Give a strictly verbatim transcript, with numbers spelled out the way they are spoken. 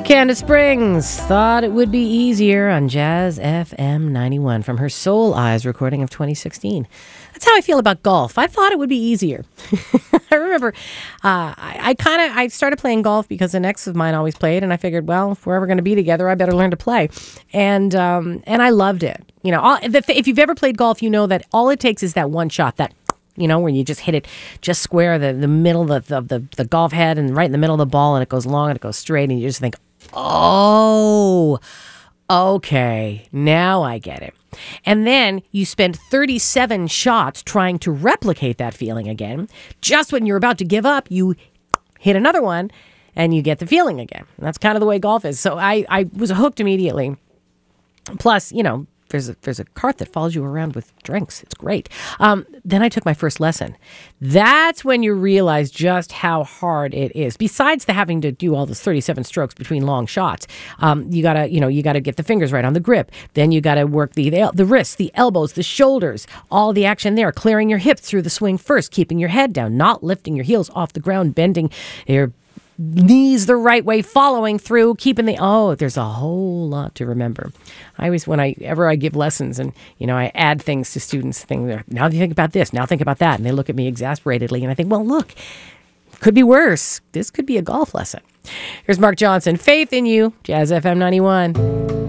Candace Springs thought it would be easier on Jazz F M ninety-one from her Soul Eyes recording of twenty sixteen. That's how I feel about golf. I thought it would be easier. I remember uh, I, I kind of I started playing golf because an ex of mine always played, and I figured, well, if we're ever going to be together, I better learn to play. And um, and I loved it. You know, all, the, if you've ever played golf, you know that all it takes is that one shot, that, you know, where you just hit it just square, the, the middle of the, the, the golf head and right in the middle of the ball, and it goes long and it goes straight, and you just think, oh, okay, now I get it. And then you spend thirty-seven shots trying to replicate that feeling again. Just when you're about to give up, you hit another one and you get the feeling again. And that's kind of the way golf is. So I, I was hooked immediately. Plus, you know, There's a, there's a cart that follows you around with drinks. It's great. Um, then I took my first lesson. That's when you realize just how hard it is. Besides the having to do all those thirty-seven strokes between long shots, um, you gotta, you know, you gotta get the fingers right on the grip. Then you gotta work the, the the wrists, the elbows, the shoulders, all the action there. Clearing your hips through the swing first, keeping your head down, not lifting your heels off the ground, bending your knees the right way, following through, keeping the, oh, there's a whole lot to remember. I always, when I ever I give lessons and, you know, I add things to students, think, now you think about this, now think about that. And they look at me exasperatedly and I think, well, look, could be worse. This could be a golf lesson. Here's Mark Johnson, Faith in You, Jazz F M ninety-one.